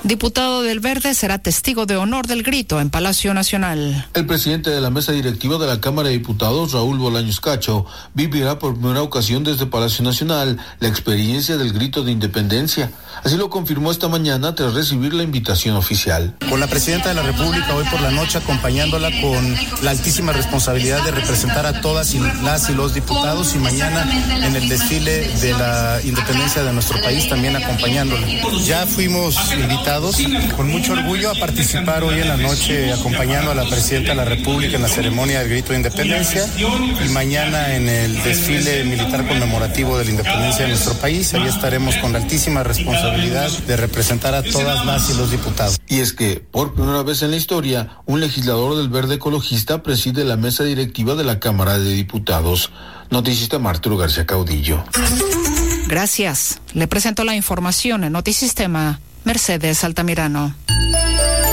Diputado del Verde será testigo de honor del grito en Palacio Nacional. El presidente de la mesa directiva de la Cámara de Diputados, Raúl Bolaños Cacho, vivirá por primera ocasión desde Palacio Nacional la experiencia del grito de independencia. Así lo confirmó esta mañana tras recibir la invitación oficial. Con la presidenta de la República hoy por la noche, acompañándola con la altísima responsabilidad de representar a todas las y los diputados, y mañana en el desfile de la independencia de nuestro país también acompañándola. Ya fuimos invitados con mucho orgullo a participar hoy en la noche acompañando a la presidenta de la República en la ceremonia del grito de independencia, y mañana en el desfile militar conmemorativo de la independencia de nuestro país. Ahí estaremos con la altísima responsabilidad de representar a todas las y los diputados. Y es que, por primera vez en la historia, un legislador del Verde Ecologista preside la mesa directiva de la Cámara de Diputados. Noticista Arturo García Caudillo. Gracias. Le presento la información en Notisistema. Mercedes Altamirano.